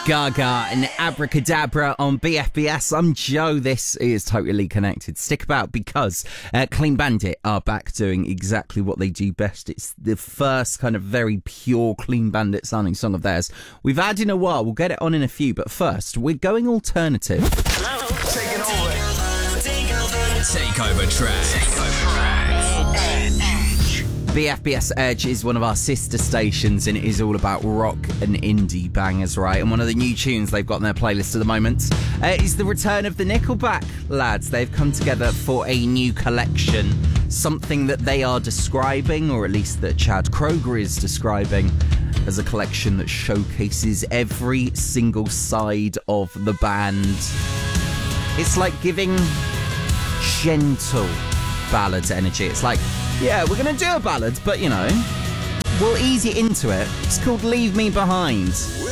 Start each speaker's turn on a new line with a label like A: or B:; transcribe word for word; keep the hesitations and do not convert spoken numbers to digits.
A: Gaga and Abracadabra on B F B S. I'm Joe. This is Totally Connected. Stick about because uh, Clean Bandit are back doing exactly what they do best. It's the first kind of very pure Clean Bandit sounding song of theirs we've had in a while. We'll get it on in a few, but first, we're going alternative.
B: Hello, taking over. Take over.
C: Take over track. Take over track.
A: B F B S Edge is one of our sister stations, and it is all about rock and indie bangers, right? And one of the new tunes they've got on their playlist at the moment uh, is the return of the Nickelback lads. They've come together for a new collection, something that they are describing, or at least that Chad Kroeger is describing, as a collection that showcases every single side of the band. It's like giving gentle ballad energy. It's like, yeah, we're going to do a ballad, but, you know, we'll ease you into it. It's called Leave Me Behind.